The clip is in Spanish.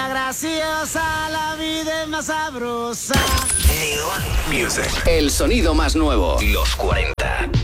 niña graciosa, la vida es más sabrosa. Music. El sonido más nuevo. Los 40.